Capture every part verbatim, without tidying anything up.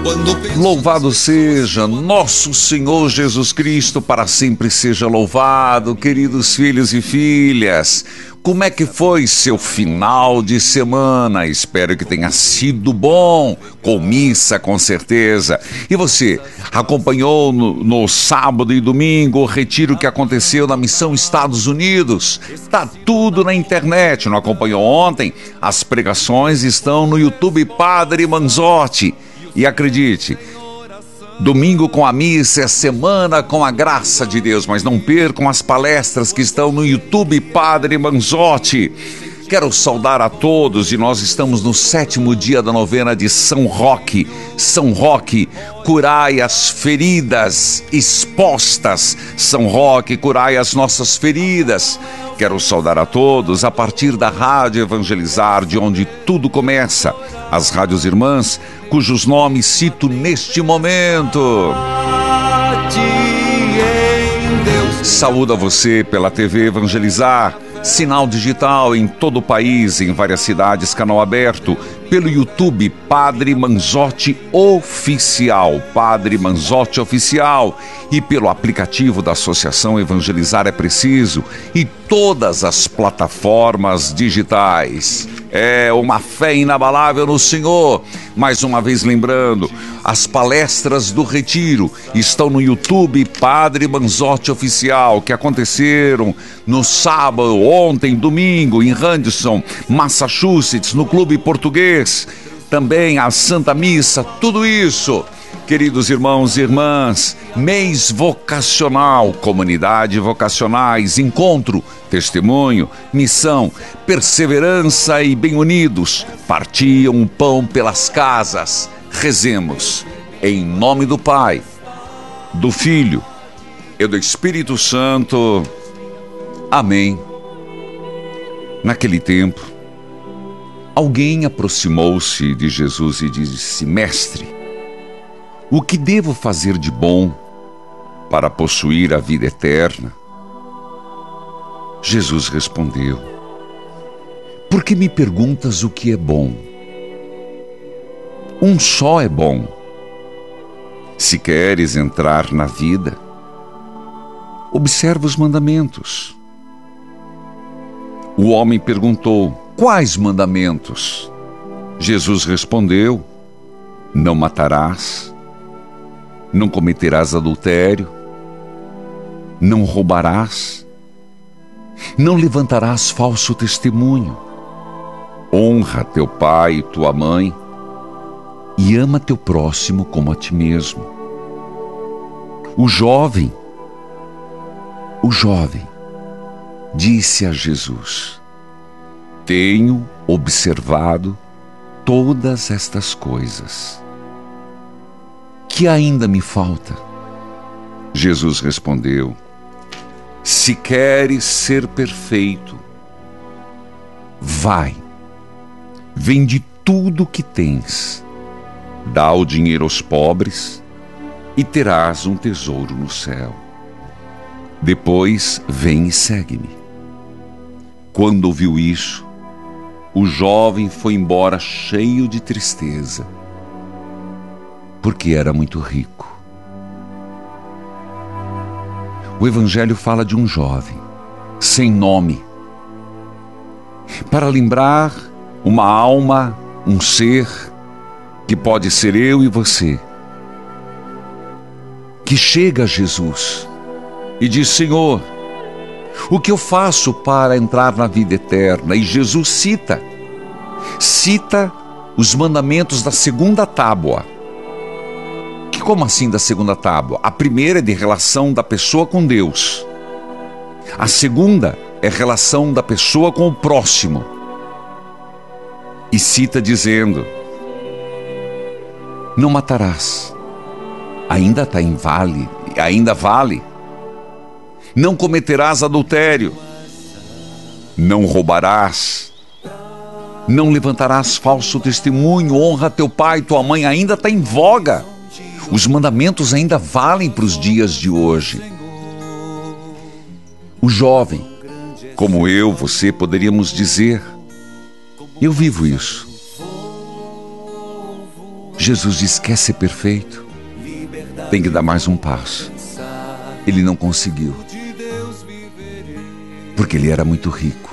Louvado seja nosso Senhor Jesus Cristo, para sempre seja louvado. Queridos filhos e filhas, como é que foi seu final de semana? Espero que tenha sido bom, com missa com certeza. E você, acompanhou no, no sábado e domingo o retiro que aconteceu na Missão Estados Unidos? Tá tudo na internet. Não acompanhou ontem? As pregações estão no YouTube Padre Manzotti. E acredite, domingo com a missa é semana com a graça de Deus, mas não percam as palestras que estão no YouTube Padre Manzotti. Quero saudar a todos e nós estamos no sétimo dia da novena de São Roque. São Roque, curai as feridas expostas. São Roque, curai as nossas feridas. Quero saudar a todos a partir da Rádio Evangelizar, de onde tudo começa. As rádios irmãs, cujos nomes cito neste momento. Saúdo a você pela T V Evangelizar, sinal digital em todo o país, em várias cidades, canal aberto, pelo YouTube Padre Manzotti Oficial, Padre Manzotti Oficial, e pelo aplicativo da Associação Evangelizar é Preciso, e todas as plataformas digitais. É uma fé inabalável no Senhor. Mais uma vez lembrando, as palestras do Retiro estão no YouTube Padre Manzotti Oficial, que aconteceram no sábado, ontem, domingo, em Henderson, Massachusetts, no Clube Português. Também a Santa Missa, tudo isso. Queridos irmãos e irmãs, mês vocacional, comunidade vocacionais, encontro, testemunho, missão, perseverança e bem unidos, partiam o pão pelas casas. Rezemos, em nome do Pai, do Filho e do Espírito Santo. Amém. Naquele tempo, alguém aproximou-se de Jesus e disse: Mestre, o que devo fazer de bom para possuir a vida eterna? Jesus respondeu: Por que me perguntas o que é bom? Um só é bom. Se queres entrar na vida, observa os mandamentos. O homem perguntou: Quais mandamentos? Jesus respondeu: Não matarás, não cometerás adultério, não roubarás, não levantarás falso testemunho, honra teu pai e tua mãe, e ama teu próximo como a ti mesmo. O jovem, o jovem, disse a Jesus: Tenho observado todas estas coisas. Que ainda me falta? Jesus respondeu: Se queres ser perfeito, vai, vende tudo o que tens, dá o dinheiro aos pobres e terás um tesouro no céu. Depois vem e segue-me. Quando ouviu isso, o jovem foi embora cheio de tristeza, porque era muito rico. O Evangelho fala de um jovem sem nome, para lembrar uma alma, um ser, que pode ser eu e você, que chega a Jesus e diz: Senhor, o que eu faço para entrar na vida eterna? E Jesus cita, cita os mandamentos da segunda tábua. Que como assim da segunda tábua? A primeira é de relação da pessoa com Deus. A segunda é relação da pessoa com o próximo. E cita dizendo: Não matarás. Ainda está em vale, ainda vale. Não cometerás adultério. Não roubarás. Não levantarás falso testemunho. Honra teu pai e tua mãe. Ainda está em voga. Os mandamentos ainda valem para os dias de hoje. O jovem, como eu, você, poderíamos dizer: eu vivo isso. Jesus diz: quer ser perfeito? Tem que dar mais um passo. Ele não conseguiu, porque ele era muito rico.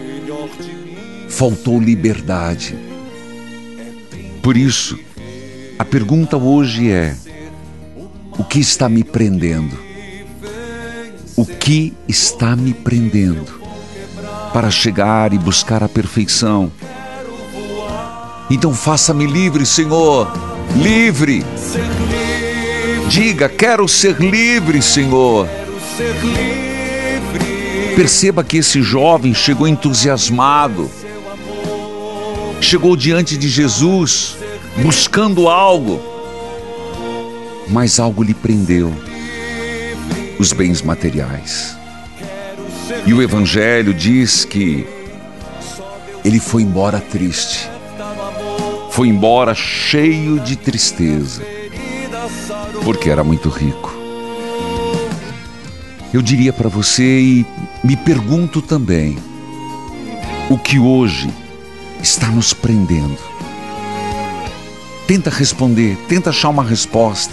Faltou liberdade. Por isso, a pergunta hoje é: o que está me prendendo? O que está me prendendo para chegar e buscar a perfeição? Então faça-me livre, Senhor, livre. Diga: quero ser livre, Senhor. Perceba que esse jovem chegou entusiasmado, chegou diante de Jesus buscando algo, mas algo lhe prendeu: os bens materiais. E o Evangelho diz que ele foi embora triste, foi embora cheio de tristeza, porque era muito rico. Eu diria para você, e me pergunto também, o que hoje está nos prendendo? Tenta responder, tenta achar uma resposta.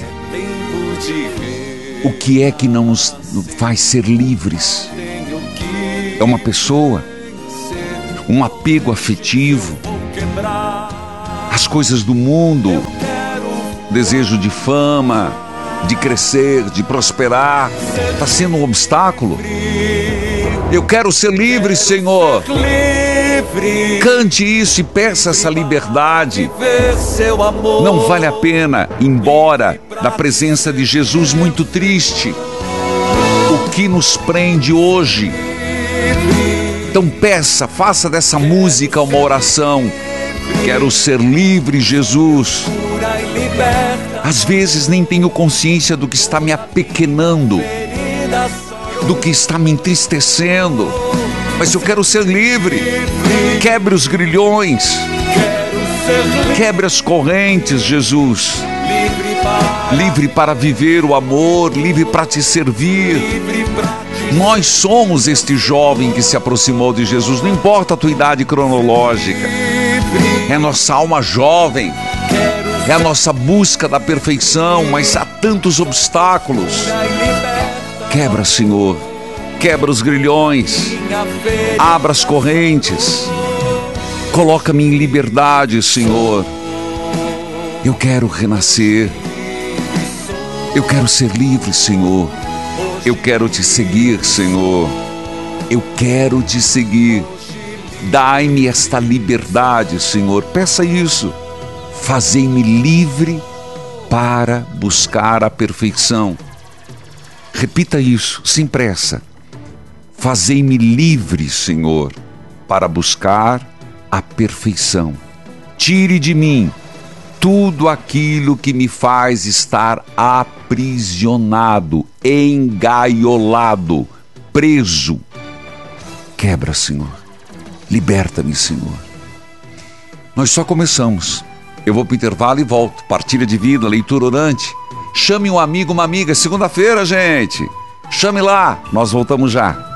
O que é que não nos faz ser livres? É uma pessoa? Um apego afetivo? As coisas do mundo? Desejo de fama, de crescer, de prosperar? Está sendo um obstáculo? Eu quero ser livre, Senhor. Cante isso e peça essa liberdade. Não vale a pena ir embora da presença de Jesus muito triste. O que nos prende hoje? Então peça, faça dessa música uma oração. Quero ser livre, Jesus. Às vezes nem tenho consciência do que está me apequenando, do que está me entristecendo, mas eu quero ser livre. Quebre os grilhões, quebre as correntes, Jesus. Livre para viver o amor, livre para te servir. Nós somos este jovem que se aproximou de Jesus, não importa a tua idade cronológica. É nossa alma jovem, é a nossa busca da perfeição, mas há tantos obstáculos. Quebra, Senhor, quebra os grilhões, abra as correntes, coloca-me em liberdade, Senhor. Eu quero renascer, eu quero ser livre, Senhor. Eu quero te seguir, Senhor. Eu quero te seguir. Dai-me esta liberdade, Senhor. Peça isso. Fazei-me livre para buscar a perfeição. Repita isso, sem pressa. Fazei-me livre, Senhor, para buscar a perfeição. Tire de mim tudo aquilo que me faz estar aprisionado, engaiolado, preso. Quebra, Senhor. Liberta-me, Senhor. Nós só começamos. Eu vou para o intervalo e volto. Partilha de vida, leitura orante. Chame um amigo, uma amiga. Segunda-feira, gente. Chame lá. Nós voltamos já.